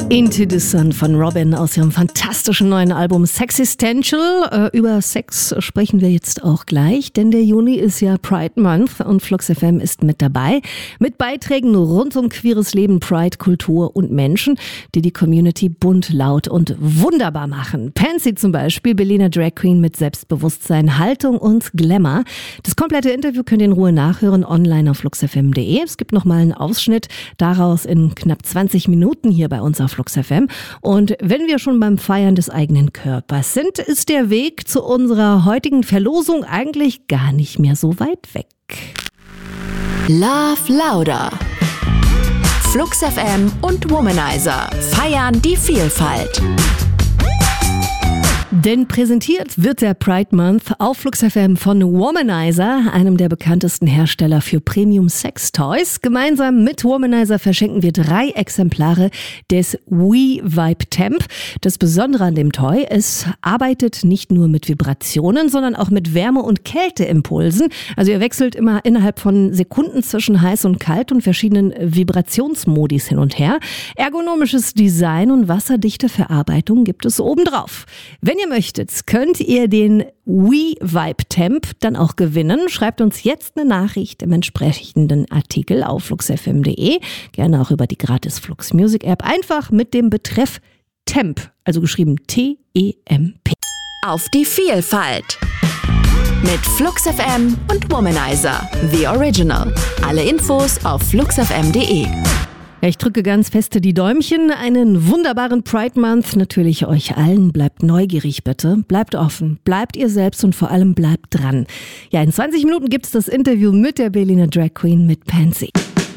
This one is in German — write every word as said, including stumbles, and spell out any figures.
Into the Sun von Robyn aus ihrem fantastischen neuen Album Sexistential. Äh, über Sex sprechen wir jetzt auch gleich, denn der Juni ist ja Pride Month und Flux F M ist mit dabei. Mit Beiträgen rund um queeres Leben, Pride, Kultur und Menschen, die die Community bunt, laut und wunderbar machen. Pansy zum Beispiel, Berliner Drag Queen mit Selbstbewusstsein, Haltung und Glamour. Das komplette Interview könnt ihr in Ruhe nachhören online auf flux f m punkt d e. Es gibt nochmal einen Ausschnitt daraus in knapp zwanzig Minuten hier bei uns auf Flux F M. Und wenn wir schon beim Feiern des eigenen Körpers sind, ist der Weg zu unserer heutigen Verlosung eigentlich gar nicht mehr so weit weg. Love Louder. Flux F M und Womanizer feiern die Vielfalt. Denn präsentiert wird der Pride Month auf Flux F M von Womanizer, einem der bekanntesten Hersteller für Premium Sex Toys. Gemeinsam mit Womanizer verschenken wir drei Exemplare des We Vibe Temp. Das Besondere an dem Toy, es arbeitet nicht nur mit Vibrationen, sondern auch mit Wärme- und Kälteimpulsen. Also ihr wechselt immer innerhalb von Sekunden zwischen heiß und kalt und verschiedenen Vibrationsmodis hin und her. Ergonomisches Design und wasserdichte Verarbeitung gibt es obendrauf. Wenn ihr möchtet, könnt ihr den We Vibe Temp dann auch gewinnen. Schreibt uns jetzt eine Nachricht im entsprechenden Artikel auf flux f m punkt d e. Gerne auch über die gratis Flux Music App. Einfach mit dem Betreff Temp, also geschrieben T E M P. Auf die Vielfalt. Mit Flux F M und Womanizer, The Original. Alle Infos auf flux f m punkt d e. Ja, ich drücke ganz feste die Däumchen. Einen wunderbaren Pride Month natürlich euch allen. Bleibt neugierig bitte, bleibt offen, bleibt ihr selbst und vor allem bleibt dran. Ja, in zwanzig Minuten gibt's das Interview mit der Berliner Drag Queen mit Pansy.